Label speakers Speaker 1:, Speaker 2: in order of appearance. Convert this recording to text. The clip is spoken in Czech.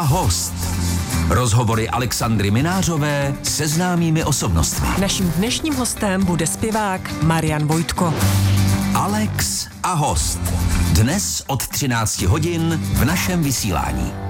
Speaker 1: host. Rozhovory Alexandry Minářové se známými osobnostmi.
Speaker 2: Naším dnešním hostem bude zpěvák Marian Vojtko.
Speaker 1: Alex a host. Dnes od 13 hodin v našem vysílání.